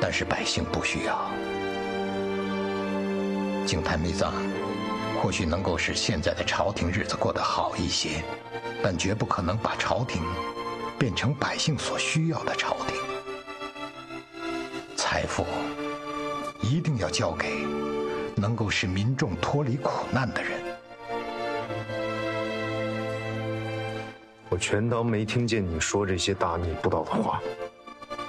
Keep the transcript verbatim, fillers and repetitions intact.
但是百姓不需要。景泰秘藏或许能够使现在的朝廷日子过得好一些，但绝不可能把朝廷变成百姓所需要的朝廷。财富一定要交给能够使民众脱离苦难的人。 我全当没听见你说这些大逆不道的话。